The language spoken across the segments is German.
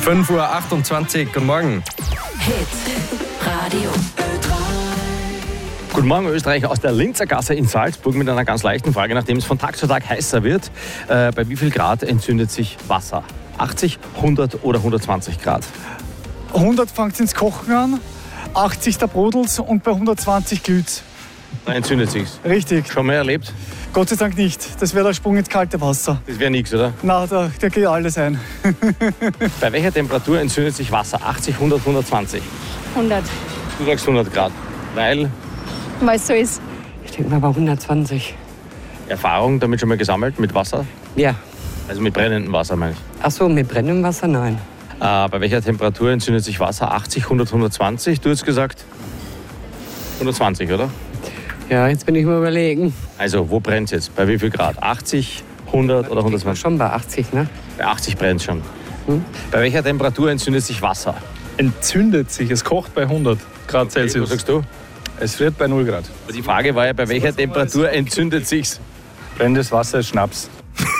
5:28 Uhr, guten Morgen. Hit Radio Ö3. Guten Morgen, Österreich aus der Linzer Gasse in Salzburg mit einer ganz leichten Frage, nachdem es von Tag zu Tag heißer wird. Bei wie viel Grad entzündet sich Wasser? 80, 100 oder 120 Grad? 100 fängt es ins Kochen an, 80 da brodelt's und bei 120 glüht's. Da entzündet sich's. Richtig. Schon mal erlebt? Gott sei Dank nicht. Das wäre der Sprung ins kalte Wasser. Das wäre nichts, oder? Na, da geht alles ein. Bei welcher Temperatur entzündet sich Wasser? 80, 100, 120? 100, Du sagst 100 Grad. Weil weil es so ist. Ich denke mal bei 120. Erfahrung damit schon mal gesammelt mit Wasser? Ja. Also mit brennendem Wasser, meine ich. Ach so, mit brennendem Wasser? Nein. Bei welcher Temperatur entzündet sich Wasser? 80, 100, 120? Du hast gesagt 120, oder? Ja, jetzt bin ich mal überlegen. Also, wo brennt es jetzt? Bei wie viel Grad? 80, 100 oder 120? Schon bei 80, ne? Bei 80 brennt schon. Bei welcher Temperatur entzündet sich Wasser? Entzündet sich, es kocht bei 100 Grad Was Celsius. sagst du? Es friert bei 0 Grad. Die Frage war ja, bei welcher Temperatur entzündet sich's? Brennendes Wasser ist Schnaps.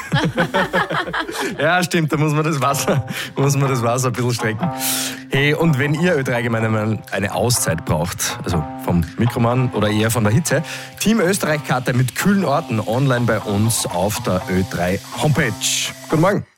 Ja, stimmt, da muss man das Wasser ein bisschen strecken. Hey, und wenn ihr Ö3 Gemeinden eine Auszeit braucht, also vom Mikroman oder eher von der Hitze, Team Österreich-Karte mit kühlen Orten online bei uns auf der Ö3 Homepage. Guten Morgen.